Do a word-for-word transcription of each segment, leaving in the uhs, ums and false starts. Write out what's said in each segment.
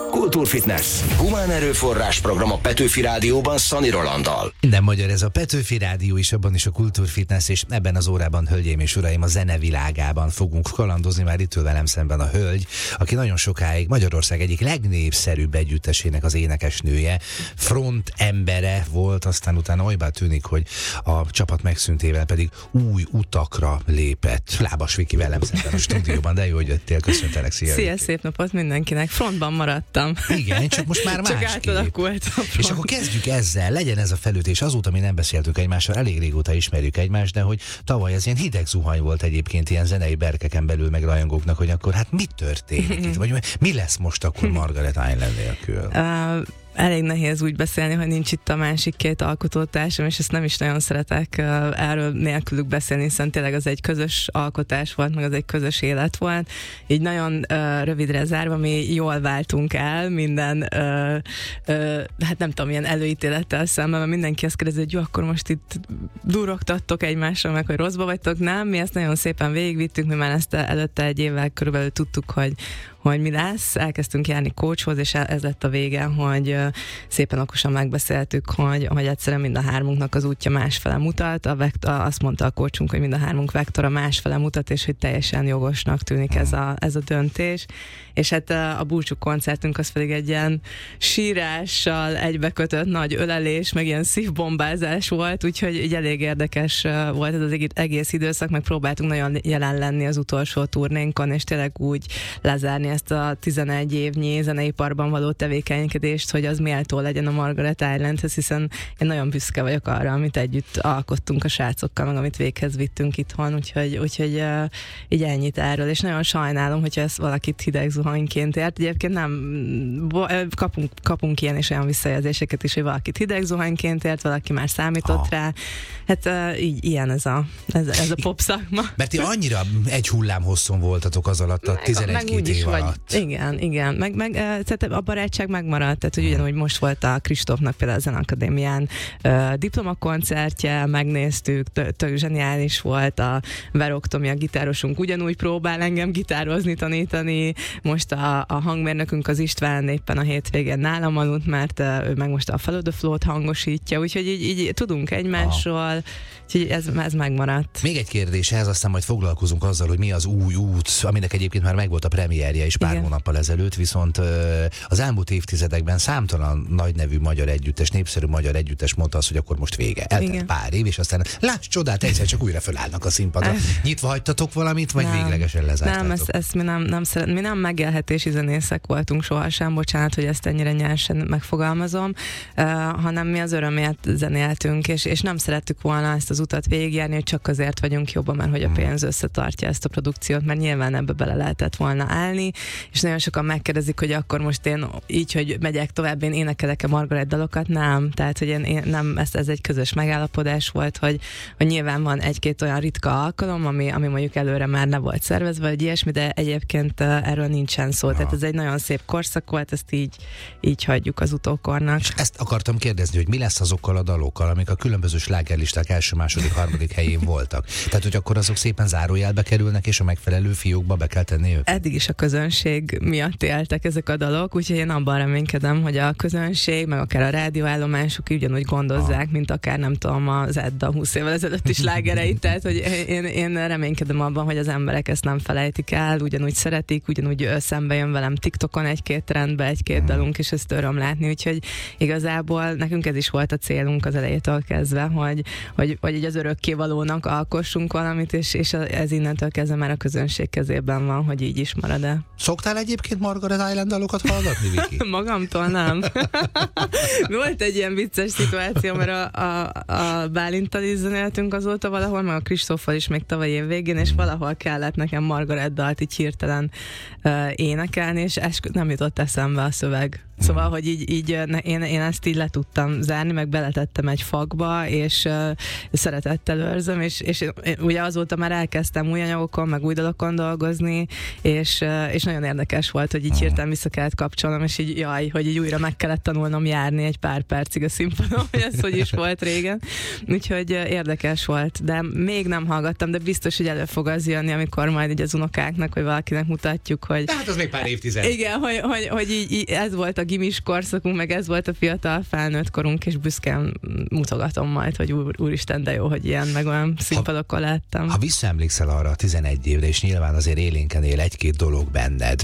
Kultúrfitness. Humán erőforrás program a Petőfi Rádióban Szani Rolanddal. Minden magyar, ez a Petőfi Rádió is, abban is a Kultúrfitness, és ebben az órában, hölgyeim és uraim, a zene világában fogunk kalandozni. Már itt ül velem szemben a hölgy, aki nagyon sokáig Magyarország egyik legnépszerűbb együttesének az énekesnője, front embere volt, aztán utána olybá tűnik, hogy a csapat megszűntével pedig új utakra lépett. Lábas Viki velem szemben a stúdióban, de jó, hogy jöttél, köszöntelek, szia! Szia, szép napot mindenkinek, frontban maradtam. Igen, csak most már csak másképp. átalakult a front. És akkor kezdjük ezzel, legyen ez a felütés. Azóta mi nem beszéltünk egymással, elég régóta ismerjük egymást, de hogy tavaly ez ilyen hideg zuhany volt egyébként ilyen zenei berkeken belül meg rajongóknak, hogy akkor hát mi történik itt? Vagy mi lesz most akkor Margaret Island nélkül? Uh, Elég nehéz úgy beszélni, hogy nincs itt a másik két alkotótársam, és ezt nem is nagyon szeretek uh, erről nélkülük beszélni, hiszen tényleg az egy közös alkotás volt, meg az egy közös élet volt. Így nagyon uh, rövidre zárva, mi jól váltunk el minden, uh, uh, hát nem tudom, ilyen előítélettel szemben, mert mindenki azt kérdezi, hogy jó, akkor most itt durogtattok egymásra, meg hogy rosszba vagytok. Nem, mi ezt nagyon szépen végigvittük, mi már ezt előtte egy évvel körülbelül tudtuk, hogy hogy mi lesz, elkezdtünk járni coachhoz, és ez lett a vége, hogy szépen okosan megbeszéltük, hogy, hogy egyszerűen mind a hármunknak az útja másfele mutat, a vektor, azt mondta a coachunk, hogy mind a hármunk vektora másfele mutat, és hogy teljesen jogosnak tűnik ez a, ez a döntés. És hát a búcsú koncertünk az pedig egy ilyen sírással egybekötött nagy ölelés, meg ilyen szívbombázás volt, úgyhogy így elég érdekes volt ez az egész időszak, meg próbáltunk nagyon jelen lenni az utolsó turnénkon, és tényleg úgy lezárni ezt a tizenegy évnyi zeneiparban való tevékenykedést, hogy az méltó legyen a Margaret Islandhez, hiszen én nagyon büszke vagyok arra, amit együtt alkottunk a srácokkal, meg amit véghez vittünk itthon, úgyhogy, úgyhogy uh, így ennyit erről, és nagyon sajnálom, hogyha ezt valakit hideg zuhanyként ért. Egyébként nem, kapunk, kapunk ilyen és olyan visszajelzéseket is, hogy valakit hideg zuhanyként ért, valaki már számított ah. rá. Hát uh, így ilyen ez a, ez, ez a pop szakma. Mert ti annyira egy hullám hosszon voltatok az alatt a tizenegy-két év vagy, alatt. Igen, igen. Meg, meg tehát a barátság megmaradt, tehát hogy ugyanúgy most volt a Kristófnak például a Zeneakadémián uh, diplomakoncertje, megnéztük, tök zseniális volt, a Verok Tomi, a gitárosunk ugyanúgy próbál engem gitározni, tanítani, most a, a hangmérnökünk az István éppen a hétvégén nálam aludt, mert uh, ő meg most a Follow the Flow-t hangosítja, úgyhogy így, így tudunk egymásról, úgyhogy ez, ez megmaradt. Még egy kérdés ehhez, aztán majd foglalkozunk azzal, hogy mi az új út, aminek egyébként már megvolt a premierje is pár Igen. hónappal ezelőtt, viszont az elmúlt évtizedekben számtalan nagy nevű magyar együttes, népszerű magyar együttes mondta azt, hogy akkor most vége. Eltelt Igen. pár év, és aztán láss csodát, egyszer csak újra fölállnak a színpadra. Nyitva hagytatok valamit, vagy nem, véglegesen lezártatok? Nem, ezt, ezt mi nem, nem szeret, mi nem megélhetési zenészek voltunk sohasem, bocsánat, hogy ezt ennyire nyersen megfogalmazom, uh, hanem mi az örömért zenéltünk, és, és nem szerettük volna ezt az utat végigjárni, hogy csak azért vagyunk jobban, mert hogy a pénz összetartja ezt a produkciót, mert nyilván ebbe bele lehetett volna állni, és nagyon sokan megkérdezik, hogy akkor most én így, hogy megyek tovább, én énekelek-e Margaret dalokat? Nem. Tehát, hogy én, én nem, ez, ez egy közös megállapodás volt, hogy, hogy nyilván van egy-két olyan ritka alkalom, ami, ami mondjuk előre már ne volt szervezve, vagy ilyesmi, de egyébként erről nincsen szó. Ja. Tehát ez egy nagyon szép korszak volt, ezt így, így hagyjuk az utókornak. És ezt akartam kérdezni, hogy mi lesz azokkal a dalokkal, amik a különböző slágerlisták első, második, harmadik helyén voltak. Tehát, hogy akkor azok szépen zárójelbe kerülnek, és a megfelelő fiókba be kell tenni őket? Eddig is a közönség miatt éltek ezek a dalok, úgyhogy én abban reménykedem, hogy a közönség, meg akár a rádióállomások ugyanúgy gondozzák, ah. mint akár nem tudom, az Edda húsz évvel ezelőtt is slágereit, tehát hogy én, én reménykedem abban, hogy az emberek ezt nem felejtik el, ugyanúgy szeretik, ugyanúgy szembe jön velem TikTokon egy-két trendbe, egy-két dalunk, és ezt öröm látni, úgyhogy igazából nekünk ez is volt a célunk az elejétől kezdve, hogy, hogy, hogy így az örökkévalónak alkossunk valamit, és, és ez innentől kezdve már a közönség kezében van, hogy így is marad-e. Szoktál egyébként Margaret Island dalokat hallgatni, Viki? Magamtól nem. Volt egy ilyen vicces szituáció, mert a, a, a Bálinttal is zenéltünk azóta valahol, meg a Kristóffal is még tavaly év végén, és valahol kellett nekem Margaret dalt így hirtelen uh, énekelni, és es, nem jutott eszembe a szöveg. Szóval, hogy így, így én, én ezt így le tudtam zárni, meg beletettem egy fakba, és uh, szeretettel őrzöm, és, és ugye azóta már elkezdtem új anyagokon, meg új dalokon dolgozni, és, uh, és nagyon érdekes volt, hogy így hirtelen vissza kellett kapcsolnom, és így jaj, hogy így újra meg kellett tanulnom járni egy pár percig a színpadon, hogy ez hogy is volt régen. Úgyhogy érdekes volt, de még nem hallgattam, de biztos, hogy elő fog az jönni, amikor majd így az unokáknak, vagy valakinek mutatjuk, hogy... Tehát az még pár évtized. Igen, hogy, hogy, hogy így, így ez volt a gimis korszakunk, meg ez volt a fiatal felnőtt korunk, és büszkén mutogatom majd, hogy úr, úristen, de jó, hogy ilyen meg olyan színpadokon láttam. Ha visszaemlékszel arra a tizenegy évre, és nyilván azért élénken él egy-két dolog benned,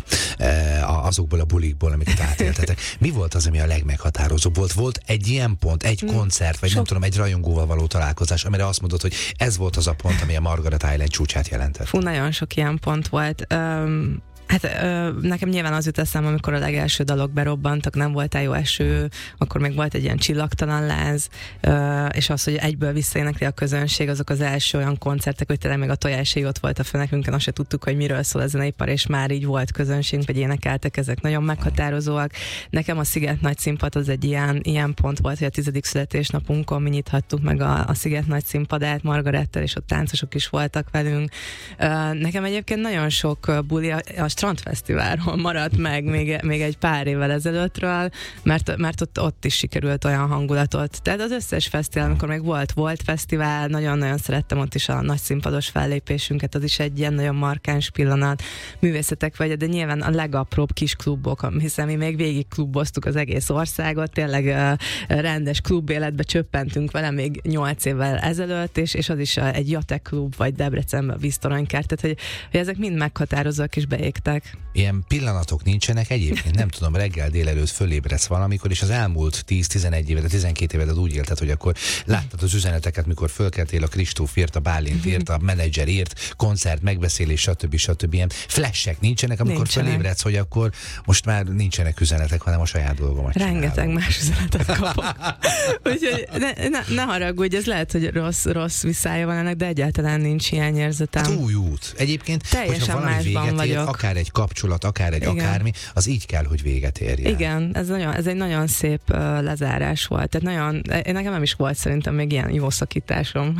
azokból a bulikból, amiket átéltetek. Mi volt az, ami a legmeghatározóbb volt? Volt egy ilyen pont, egy hmm. koncert, vagy Sok... nem tudom, egy rajongóval való találkozás, amire azt mondod, hogy ez volt az a pont, ami a Margaret Island csúcsát jelentett? Fú, nagyon sok ilyen pont volt. Um... Hát ö, nekem nyilván az jut eszembe, amikor a legelső dalok berobbantak, nem voltál jó eső, akkor még volt egy ilyen csillagtalan láz, ö, és az, hogy egyből visszaénekli a közönség, azok az első olyan koncertek, hogy tényleg még a tojásai ott volt a főnekünkön, azt se tudtuk, hogy miről szól a zeneipar, és már így volt közönségünk, vagy énekeltek, ezek nagyon meghatározóak. Nekem a Sziget Nagy Színpad az egy ilyen, ilyen pont volt, hogy a tizedik születésnapunkon mi nyithattuk meg a, a Sziget Nagy Színpadát Margarettel, és ott táncosok is voltak velünk. Ö, nekem egyébként nagyon sok buli, a Strandfesztiválról maradt meg még, még egy pár évvel ezelőttről, mert, mert ott, ott is sikerült olyan hangulatot. Tehát az összes fesztivál, amikor még volt, volt fesztivál, nagyon-nagyon szerettem ott is a nagy színpados fellépésünket, az is egy ilyen nagyon markáns pillanat. Művészetek vagy, de nyilván a legapróbb kis klubok, hiszen mi még végig kluboztuk az egész országot, tényleg uh, rendes klubéletbe csöppentünk vele még nyolc évvel ezelőtt, és, és az is uh, egy Jatek klub, vagy Debrecenben a Víztoronykert, tehát hogy, hogy ezek mind meghatározóak és beégtek. Ilyen pillanatok nincsenek egyébként? Nem tudom, reggel délelőtt fölébredsz valamikor, és az elmúlt tíz-tizenegy évet, tizenkét évet úgy élted, hogy akkor láttad az üzeneteket, mikor fölkeltél, a Kristóf írt, a Bálint írt, a menedzser írt, koncert, megbeszélés, stb. stb. Ilyen flashek nincsenek, amikor nincsenek. Fölébredsz, hogy akkor most már nincsenek üzenetek, hanem a saját dolgomat Rengeteg csinálom. más üzenetet kapok. Úgyhogy ne, ne, ne haragudj, ez lehet, hogy rossz, rossz visszája van ennek, de egyáltalán nincs hiányérzetem. Hát új út. Egyébként, teljesen másban vagyok. Akár egy kapcsolat, akár egy igen. akármi, az így kell, hogy véget érjen. Igen, ez, nagyon, ez egy nagyon szép uh, lezárás volt. Tehát nagyon, nekem nem is volt szerintem még ilyen jó szakításom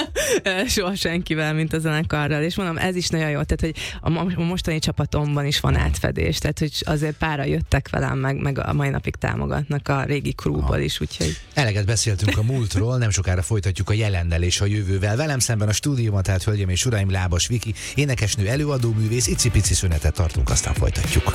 soha senkivel, mint a zenekarral. És mondom, ez is nagyon jó. Tehát, hogy a mostani csapatomban is van átfedés. Tehát, hogy azért pára jöttek velem, meg, meg a mai napig támogatnak a régi crewból is, úgyhogy... Eleget beszéltünk a múltról, nem sokára folytatjuk a jelennel és a jövővel. Velem szemben a stúdióban, tehát hölgyeim és uraim, Lábas Viki, énekesnő, előadó, művész, icipici szünetet tartunk, aztán folytatjuk.